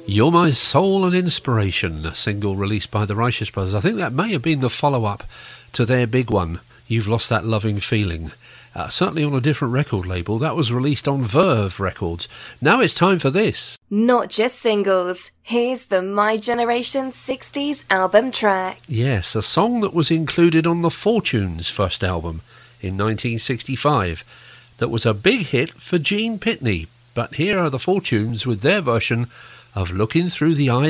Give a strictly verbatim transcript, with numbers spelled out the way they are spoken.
You're My Soul and Inspiration, a single released by the Righteous Brothers. I think that may have been the follow-up to their big one, You've Lost That Loving Feeling. Uh, certainly on a different record label. That was released on Verve Records. Now it's time for this. Not just singles. Here's the My Generation sixties album track. Yes, a song that was included on the Fortunes' first album in nineteen sixty-five. That was a big hit for Gene Pitney. But here are the Fortunes with their version of Looking Through the Eyes